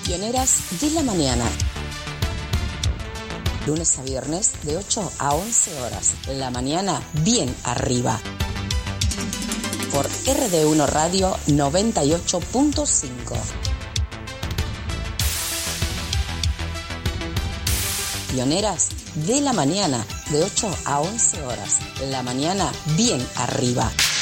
Pioneras de la mañana. Lunes a viernes de 8 a 11 horas. La mañana bien arriba. Por RD1 Radio 98.5. Pioneras de la mañana de 8 a 11 horas. La mañana bien arriba.